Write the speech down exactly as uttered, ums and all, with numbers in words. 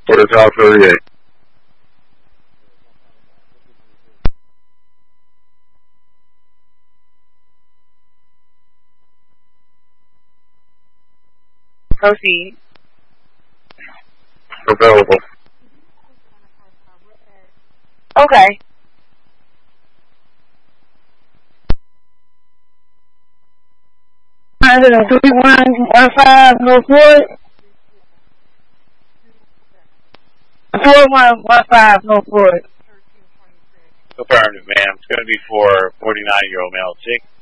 For the top thirty-eight. Proceed. Available. Okay. three one one five North Wood. four one one five North Wood. Affirmative, ma'am. It's going to be for forty-nine-year-old male. Six